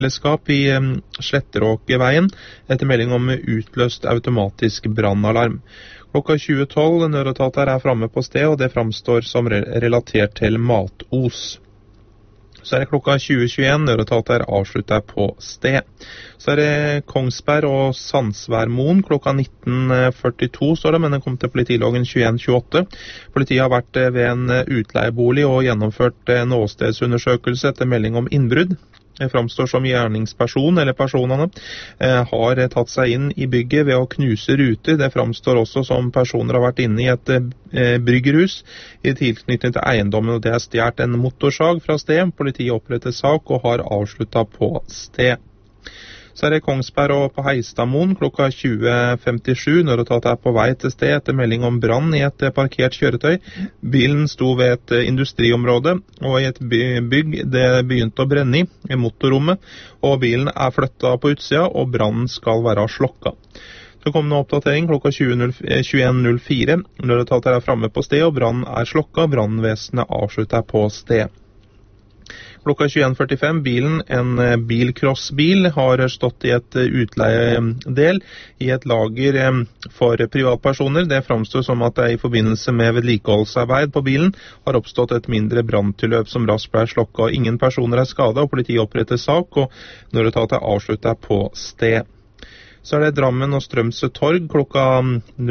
fellesskap i Sletteråkerveien etter melding om utløst automatisk brannalarm. Klokka 20:12 nødetater fremme på sted, og det framstår som relatert til matos. Så det klokka 20:21 nødetater avslutter på sted. Så det Kongsberg og Sandsværmoen klokka 19:42 står det, men den kom til politiloggen 21:28. Politiet har vært ved en utleiebolig og gjennomført en åstedsundersøkelse etter melding om innbrudd. Det framstår som gjerningsperson, eller personene, har tatt seg inn i bygget ved å knuse ruter. Det framstår også som personer har vært inne i et bryggerhus i tilknytning til eiendommen, og det er stjert en motorsag fra sted. Politiet oppretter sak og har avsluttet på sted. Så det Kongsberg og på Heistadmoen klokka 20:57. Nødetater på vei til sted etter melding om brann i et parkert kjøretøy. Bilen sto ved et industriområde, og i et bygg det begynte å brenne i motorrommet, og bilen flyttet på utsida, og brannen skal være slokka. Så kom det en oppdatering klokka 21:04. Nødetater fremme på sted, og brannen slokka. Brannvesenet avsluttet på sted. Klokka 21:45, bilen, en bilcrossbil, har stått i et utleiedel i et lager for privatpersoner. Det framstår som at det i forbindelse med vedlikeholdsarbeid på bilen har oppstått et mindre branntilløp som raskt ble slokket. Ingen personer skadet, og politiet oppretter sak, og nødetater avslutter på sted. Så det Drammen og Strømsø torg klokka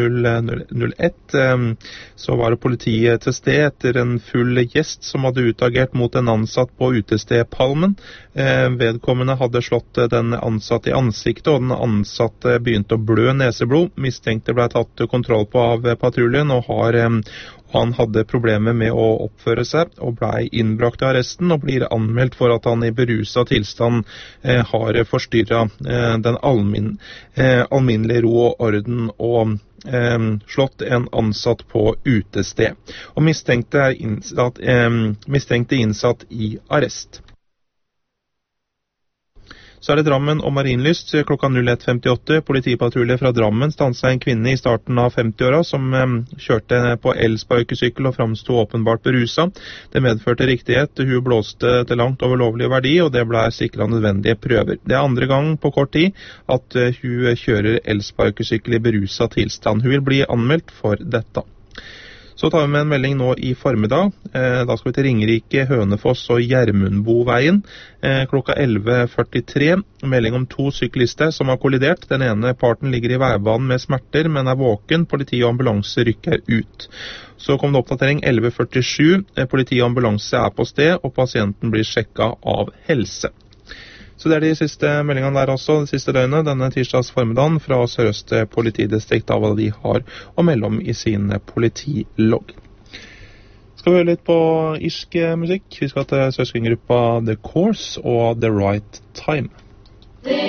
00:01. Så var det politiet til sted etter en full gjest som hadde utagert mot en ansatt på utested Palmen. Vedkommende hadde slått den ansatte i ansiktet, og den ansatte begynte å blø neseblod. Mistenkte ble tatt kontroll på av patruljen, og han hadde problemer med å oppføre seg og ble innbrakt i arresten og blir anmeldt for at han i beruset tilstand har forstyrret den alminnelige ro og orden og slått en ansatt på utested. Og mistenkte innsatt i arrest. Så det Drammen og Marienlyst klokka 01:58. Politipatrulje fra Drammen stanset en kvinne i starten av 50-åra som kjørte på elsparkesykkel og framstod åpenbart beruset. Det medførte riktighet. Hun blåste til langt over lovlig verdi, og det ble sikret nødvendige prøver. Det andre gang på kort tid at hun kjører elsparkesykkel i beruset tilstand. Hun vil bli anmeldt for dette. Så tar vi med en melding nå i formiddag. Da skal vi til Ringerike, Hønefoss og Gjermundboveien. Klokka 11:43. Melding om 2 syklister som har kollidert. Den ene parten ligger i veibanen med smerter, men våken. Politi og ambulanse rykker ut. Så kom det oppdatering 11:47. Politi og ambulanse på sted, og pasienten blir sjekket av helse. Så det de siste meldingene der også, det siste døgnet, denne tirsdags formiddagen fra Sør-Øst politidistrikt av hva de har å melde om i sin politilogg. Skal vi høre litt på irsk musikk? Vi skal til søskengruppa The Course og The Right Time.